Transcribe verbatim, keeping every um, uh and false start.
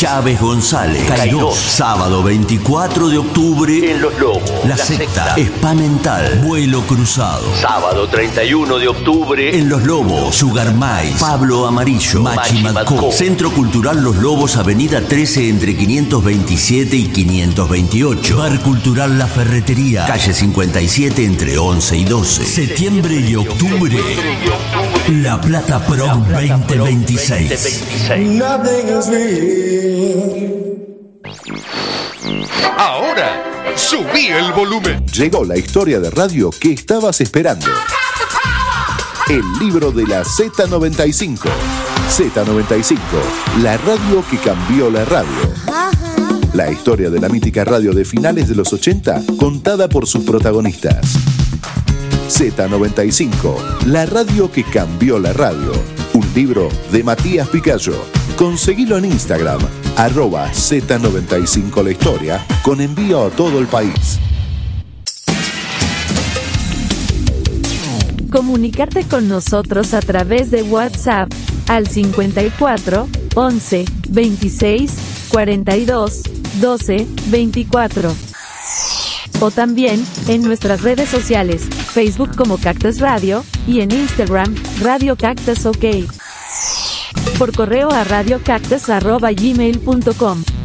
Chávez González, Cairós. Sábado veinticuatro de octubre en Los Lobos. La, La secta, Spa Mental, Vuelo Cruzado. Sábado treinta y uno de octubre en Los Lobos. Sugar Mice, Pablo Amarillo, Machi Madco. Centro Cultural Los Lobos, Avenida trece entre quinientos veintisiete y quinientos veintiocho. Bar Cultural La Ferretería, calle cincuenta y siete entre once y doce. Septiembre y octubre, La Plata Prom veinte veintiséis. Ahora, subí el volumen. Llegó la historia de radio que estabas esperando. El libro de la Z noventa y cinco. Z noventa y cinco, la radio que cambió la radio. La historia de la mítica radio de finales de los ochenta, contada por sus protagonistas. Z noventa y cinco, la radio que cambió la radio. Un libro de Matías Picayo. Conseguilo en Instagram, arroba Z noventa y cinco la historia, con envío a todo el país. Comunicarte con nosotros a través de WhatsApp al cincuenta y cuatro, once, veintiséis, cuarenta y dos, doce, veinticuatro. O también en nuestras redes sociales, Facebook como Cactus Radio y en Instagram, Radio Cactus OK. Por correo a radiocactus arroba gmail punto com.